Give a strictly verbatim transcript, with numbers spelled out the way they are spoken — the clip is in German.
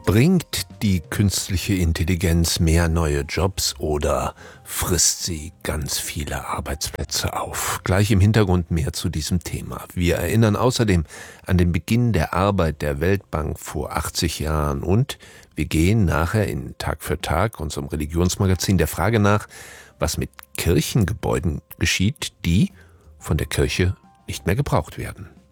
Bringt die künstliche Intelligenz mehr neue Jobs oder frisst sie ganz viele Arbeitsplätze auf? Gleich im Hintergrund mehr zu diesem Thema. Wir erinnern außerdem an den Beginn der Arbeit der Weltbank vor achtzig Jahren und wir gehen nachher in Tag für Tag, unserem Religionsmagazin, der Frage nach, was mit Kirchengebäuden geschieht, die von der Kirche nicht mehr gebraucht werden.